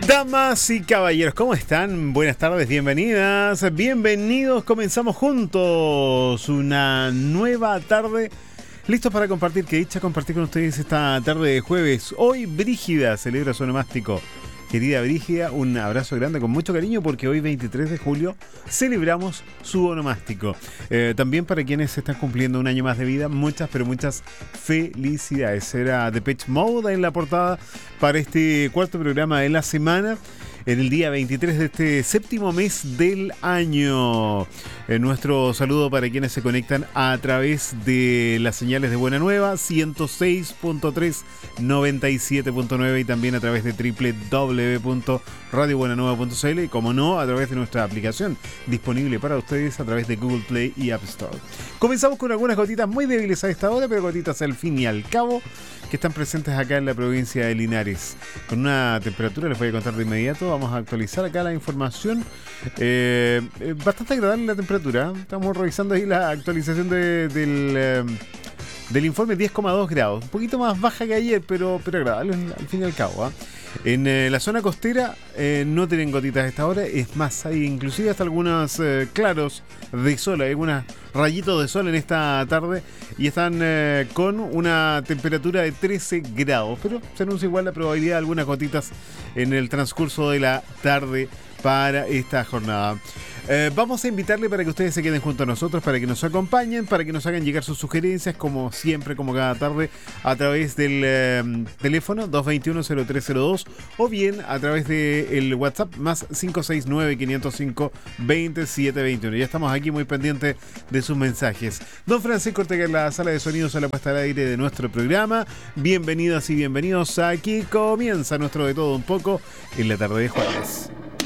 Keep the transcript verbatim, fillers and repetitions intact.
Damas y caballeros, ¿cómo están? Buenas tardes, bienvenidas, bienvenidos. Comenzamos juntos una nueva tarde. Listos para compartir, que dicha compartir con ustedes esta tarde de jueves. Hoy Brígida celebra su onomástico. Querida Brígida, un abrazo grande con mucho cariño porque hoy veintitrés de julio celebramos su onomástico. Eh, también para quienes están cumpliendo un año más de vida, muchas pero muchas felicidades. Era Depeche Mode en la portada para este cuarto programa de la semana. En el día veintitrés de este séptimo mes del año. Eh, nuestro saludo para quienes se conectan a través de las señales de Buena Nueva, ciento seis punto tres, noventa y siete punto nueve y también a través de doble u doble u doble u punto radio buena nueva punto c l y como no, a través de nuestra aplicación disponible para ustedes a través de Google Play y App Store. Comenzamos con algunas gotitas muy débiles a esta hora, pero gotitas al fin y al cabo que están presentes acá en la provincia de Linares. Con una temperatura, les voy a contar de inmediato, vamos a actualizar acá la información. Eh, bastante agradable la temperatura, estamos revisando ahí la actualización de, del, eh, del informe, diez coma dos grados. Un poquito más baja que ayer, pero, pero agradable al fin y al cabo, ¿eh? En eh, la zona costera eh, no tienen gotitas a esta hora, es más, hay inclusive hasta algunos eh, claros de sol, hay algunos rayitos de sol en esta tarde y están eh, con una temperatura de trece grados, pero se anuncia igual la probabilidad de algunas gotitas en el transcurso de la tarde para esta jornada. Eh, vamos a invitarle para que ustedes se queden junto a nosotros, para que nos acompañen, para que nos hagan llegar sus sugerencias, como siempre, como cada tarde, a través del eh, teléfono dos dos uno, cero tres cero dos o bien a través del WhatsApp más cinco seis nueve, quinientos cinco, veintisiete veintiuno. Ya estamos aquí muy pendientes de sus mensajes. Don Francisco Ortega en la sala de sonidos a la puesta al aire de nuestro programa. Bienvenidas y bienvenidos. Aquí comienza nuestro De Todo Un Poco en la tarde de jueves.